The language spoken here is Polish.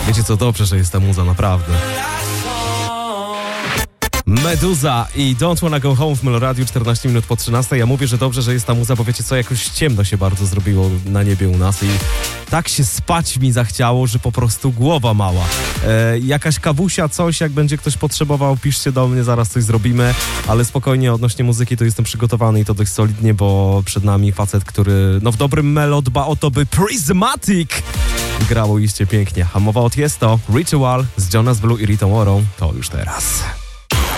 Wiecie co, dobrze, że jest ta muza, naprawdę. Meduza i Don't Wanna Go Home w Meloradiu 14 minut po 13. Ja mówię, że dobrze, że jest ta muza, bo wiecie co, jakoś ciemno się bardzo zrobiło na niebie u nas i tak się spać mi zachciało, że po prostu głowa mała. Jakaś kawusia, coś, jak będzie ktoś potrzebował, piszcie do mnie, zaraz coś zrobimy, ale spokojnie odnośnie muzyki to jestem przygotowany i to dość solidnie, bo przed nami facet, który w dobrym melo dba o to, by Prismatic grało iście pięknie. A mowa o Tiesto, Ritual z Jonas Blue i Ritą Orą, to już teraz.